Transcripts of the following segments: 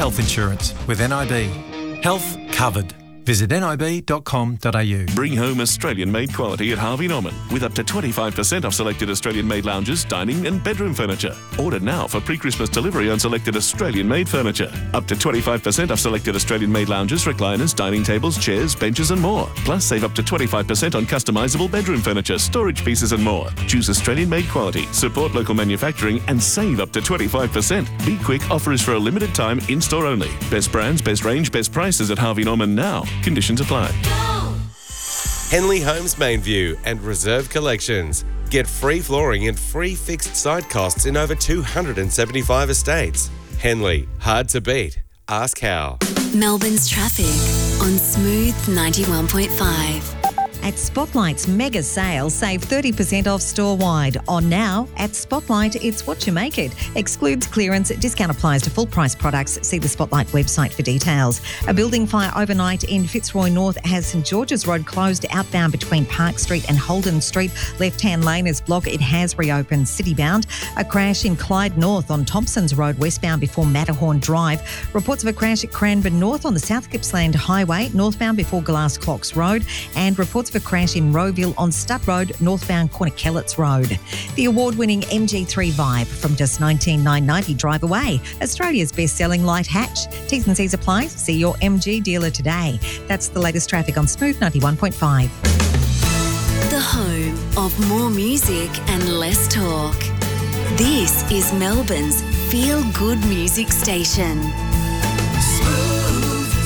health insurance with NIB. Health covered. Visit nib.com.au. Bring home Australian-made quality at Harvey Norman with up to 25% off selected Australian-made lounges, dining and bedroom furniture. Order now for pre-Christmas delivery on selected Australian-made furniture. Up to 25% off selected Australian-made lounges, recliners, dining tables, chairs, benches and more. Plus, save up to 25% on customisable bedroom furniture, storage pieces and more. Choose Australian-made quality, support local manufacturing and save up to 25%. Be quick, offer is for a limited time, in-store only. Best brands, best range, best prices at Harvey Norman now. Conditions apply. Henley Homes Mainview and Reserve Collections. Get free flooring and free fixed site costs in over 275 estates. Henley, hard to beat. Ask how. Melbourne's traffic on Smooth 91.5. At Spotlight's mega sale, save 30% off store-wide. On now, at Spotlight, it's what you make it. Excludes clearance. Discount applies to full-price products. See the Spotlight website for details. A building fire overnight in Fitzroy North has St George's Road closed outbound between Park Street and Holden Street. Left-hand lane is blocked. It has reopened citybound. A crash in Clyde North on Thompson's Road westbound before Matterhorn Drive. Reports of a crash at Cranbourne North on the South Gippsland Highway northbound before Glass Clocks Road. And reports of a crash in Rowville on Stud Road, northbound Cornacellets Road. The award-winning MG3 Vibe from just $19,990 drive away. Australia's best-selling light hatch. T's and C's apply. See your MG dealer today. That's the latest traffic on Smooth 91.5. The home of more music and less talk. This is Melbourne's feel-good music station. Smooth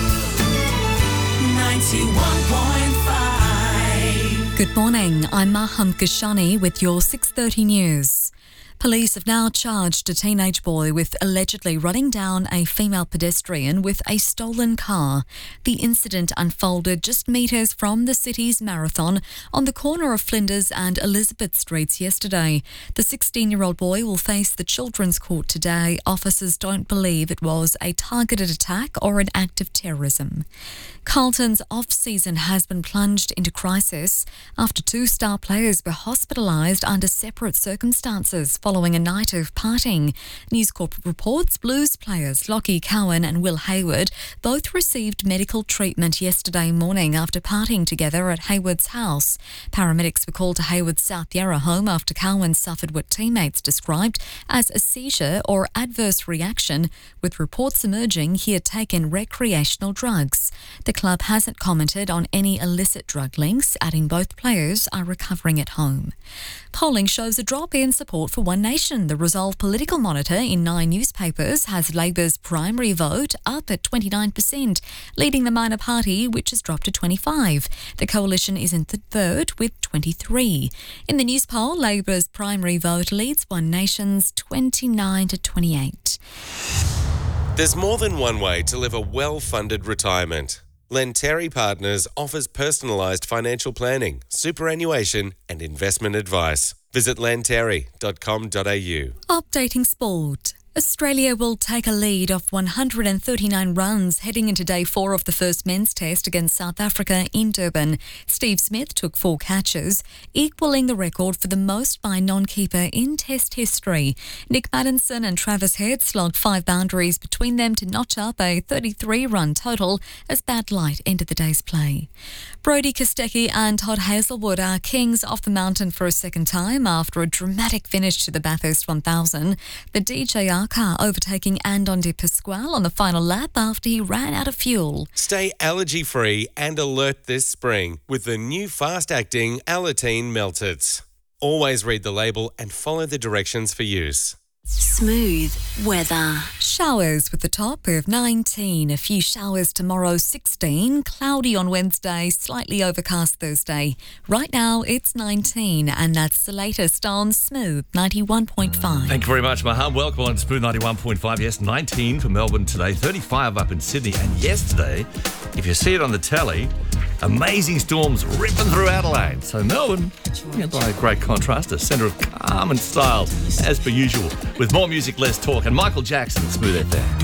91.5. Good morning, I'm Maham Kashani with your 6:30 news. Police have now charged a teenage boy with allegedly running down a female pedestrian with a stolen car. The incident unfolded just metres from the city's marathon on the corner of Flinders and Elizabeth Streets yesterday. The 16-year-old boy will face the Children's Court today. Officers don't believe it was a targeted attack or an act of terrorism. Carlton's off-season has been plunged into crisis after two star players were hospitalised under separate circumstances following a night of partying. News Corp reports Blues players Lockie Cowan and Will Hayward both received medical treatment yesterday morning after partying together at Hayward's house. Paramedics were called to Hayward's South Yarra home after Cowan suffered what teammates described as a seizure or adverse reaction, with reports emerging he had taken recreational drugs. The club hasn't commented on any illicit drug links, adding both players are recovering at home. Polling shows a drop in support for One Nation. The Resolve Political Monitor in 9 newspapers has Labor's primary vote up at 29%, leading the minor party, which has dropped to 25%. The coalition is in third with 23%. In the news poll, Labor's primary vote leads One Nation's 29 to 28%. There's more than one way to live a well-funded retirement. Lenteri Partners offers personalised financial planning, superannuation and investment advice. Visit lenteri.com.au. Updating sport. Australia will take a lead of 139 runs heading into day 4 of the first men's test against South Africa in Durban. Steve Smith took 4 catches, equalling the record for the most by non-keeper in test history. Nick Maddinson and Travis Head slogged 5 boundaries between them to notch up a 33-run total as Bad Light ended the day's play. Brodie Kostecki and Todd Hazelwood are kings off the mountain for a second time after a dramatic finish to the Bathurst 1000. The DJR car overtaking Andon de Pasquale on the final lap after he ran out of fuel. Stay allergy-free and alert this spring with the new fast-acting Alateen Meltits. Always read the label and follow the directions for use. Smooth weather. Showers with a top of 19. A few showers tomorrow, 16. Cloudy on Wednesday, slightly overcast Thursday. Right now, it's 19, and that's the latest on Smooth 91.5. Thank you very much, Maham. Welcome on Smooth 91.5. Yes, 19 for Melbourne today, 35 up in Sydney. And yesterday, if you see it on the telly, amazing storms ripping through Adelaide. So Melbourne, by a great contrast, a centre of calm and style, as per usual. With more music, less talk, and Michael Jackson, Smooth FM.